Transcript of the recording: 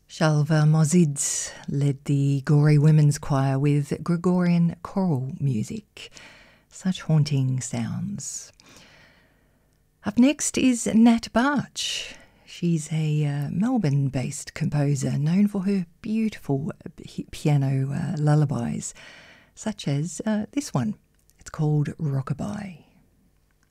Shalva Mozid led the Gorey Women's Choir with Gregorian choral music. Such haunting sounds. Up next is Nat Barch. She's a Melbourne-based composer known for her beautiful piano lullabies, such as this one. It's called Rockabye.